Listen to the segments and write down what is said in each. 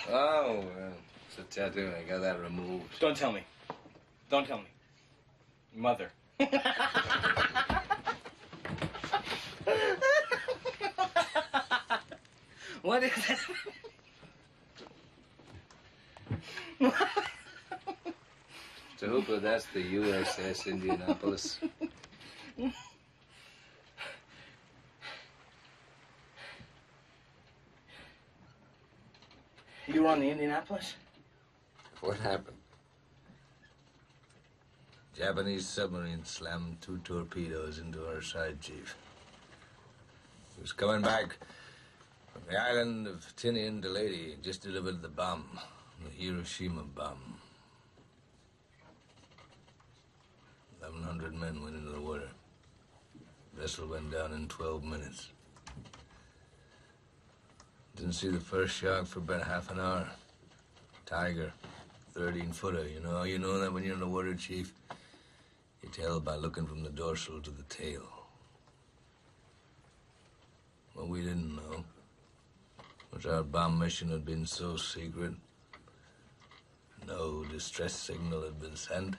Oh, well, it's a tattoo. I got that removed. Don't tell me. Don't tell me. Mother. What is it? Mr. Hooper, that's the USS Indianapolis. You were on the Indianapolis? What happened? Japanese submarine slammed 2 torpedoes into our side, Chief. He was coming back from the island of Tinian to Leyte, just delivered the bomb, the Hiroshima bomb. 1,100 men went into the water. Vessel went down in 12 minutes. Didn't see the first shark for about half an hour. Tiger, 13-footer. You know that when you're in the water, Chief? You tell by looking from the dorsal to the tail. What we didn't know was our bomb mission had been so secret, no distress signal had been sent.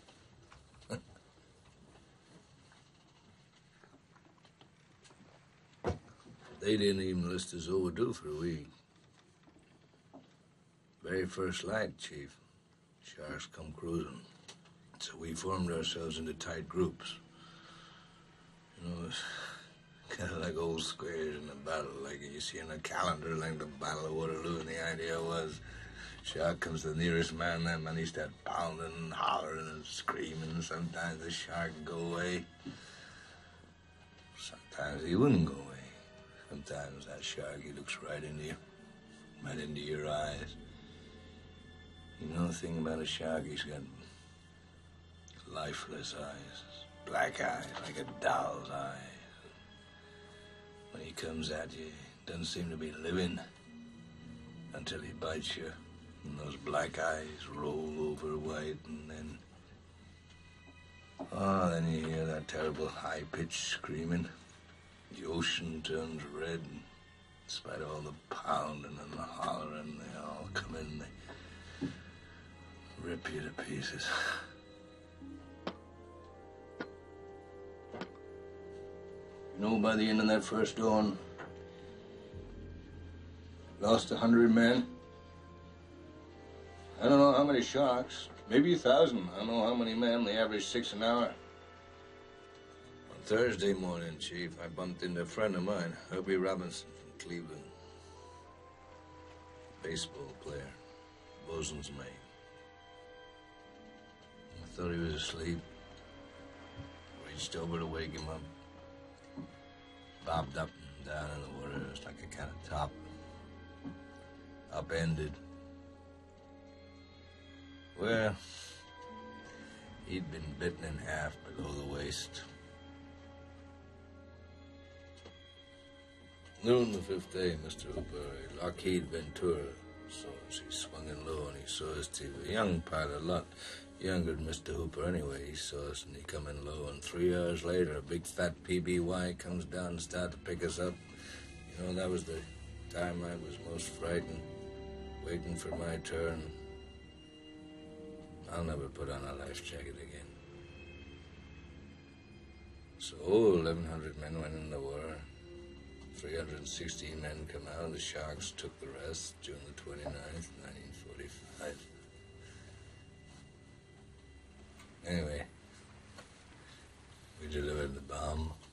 They didn't even list us overdue for a week. Very first light, Chief. Sharks come cruising. So we formed ourselves into tight groups. It's kind of like old squares in a battle, like you see in a calendar, like the Battle of Waterloo. And the idea was, shark comes to the nearest man, that man he start pounding and hollering and screaming. Sometimes the shark would go away. Sometimes he wouldn't go away. Sometimes that shark, he looks right into you, right into your eyes. You know the thing about a shark, he's got lifeless eyes, black eyes, like a doll's eyes. When he comes at you, he doesn't seem to be living until he bites you, and those black eyes roll over white, and then you hear that terrible high-pitched screaming. The ocean turns red. In spite of all the pounding and the hollering, they all come in, they rip you to pieces. By the end of that first dawn, lost 100 men. I don't know how many sharks, maybe 1,000. I don't know how many men. They average 6 an hour. Thursday morning, Chief, I bumped into a friend of mine, Herbie Robinson from Cleveland. Baseball player, bosun's mate. I thought he was asleep. Reached over to wake him up. Bobbed up and down in the water. It was like a kind of top. Upended. Well, he'd been bitten in half below the waist. Noon the 5th day, Mr. Hooper, Lockheed Ventura saw us. He swung in low and he saw us too. A young pilot, a lot younger than Mr. Hooper anyway. He saw us and he come in low, and 3 hours later, a big fat PBY comes down and started to pick us up. That was the time I was most frightened, waiting for my turn. I'll never put on a life jacket again. So 1,100 men went in the war. 316 men come out. The Sharks took the rest June the 29th, 1945. Anyway, we delivered the bomb.